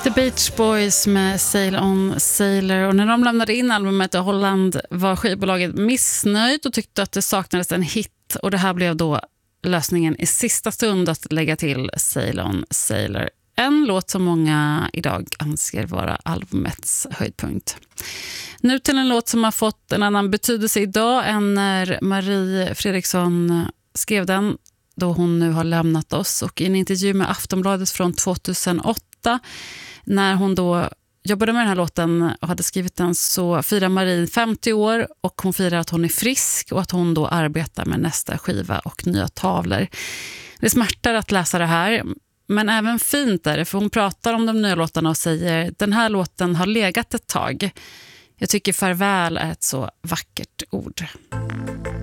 The Beach Boys med Sail On Sailor, och när de lämnade in albumet i Holland var skivbolaget missnöjt och tyckte att det saknades en hit, och det här blev då lösningen i sista stund att lägga till Sail On Sailor. En låt som många idag anser vara albumets höjdpunkt. Nu till en låt som har fått en annan betydelse idag än när Marie Fredriksson skrev den, då hon nu har lämnat oss. Och i en intervju med Aftonbladet från 2008, när hon då jobbade med den här låten och hade skrivit den, så firar Marie 50 år och hon firar att hon är frisk och att hon då arbetar med nästa skiva och nya tavlor. Det smärtar att läsa det här, men även fint är det, för hon pratar om de nya låtarna och säger: den här låten har legat ett tag. Jag tycker farväl är ett så vackert ord.